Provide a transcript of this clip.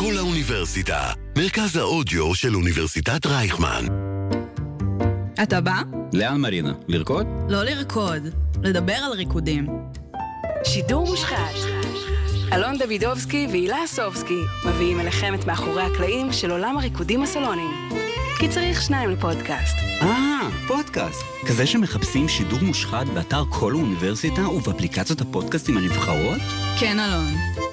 כל האוניברסיטה, מרכז האודיו של אוניברסיטת רייכמן. אתה בא? לאן מרינה? לרקוד? לא לרקוד, לדבר על ריקודים. שידור מושחת. אלון דוידובסקי והילה סובסקי מביאים אליכם את מאחורי הקלעים של עולם הריקודים הסלוניים. כי צריך שניים לפודקאסט. פודקאסט. כזה שמחפשים שידור מושחת באתר כל האוניברסיטה ובאפליקציות הפודקאסטים הנבחרות? כן, אלון.